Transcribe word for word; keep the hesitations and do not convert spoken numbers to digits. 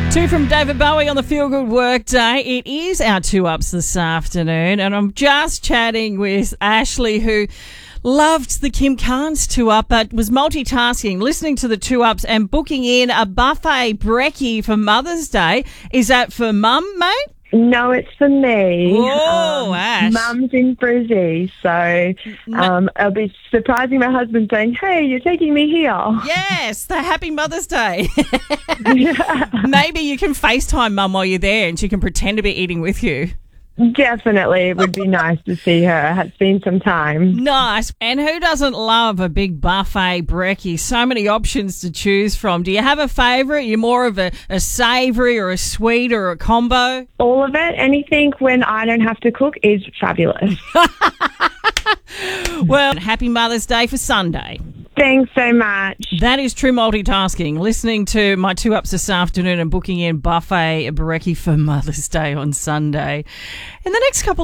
Two from David Bowie on the Feel Good Work Day. It is our two ups this afternoon, and I'm just chatting with Ashley, who loved the Kim Carnes two up, but was multitasking, listening to the two ups and booking in a buffet brekkie for Mother's Day. Is that for Mum, mate? No, it's for me. Oh, um, Ash. Mum's in Brizzy, so um, I'll be surprising my husband saying, hey, you're taking me here. Yes, the happy Mother's Day. Maybe you can FaceTime Mum while you're there and she can pretend to be eating with you. Definitely. It would be nice to see her. It's been some time. Nice. And who doesn't love a big buffet brekkie? So many options to choose from. Do you have a favourite? You're more of a, a savoury or a sweet or a combo? All of it. Anything when I don't have to cook is fabulous. Well, happy Mother's Day for Sunday. Thanks so much. That is true multitasking. Listening to my two ups this afternoon and booking in buffet brekkie for Mother's Day on Sunday. In the next couple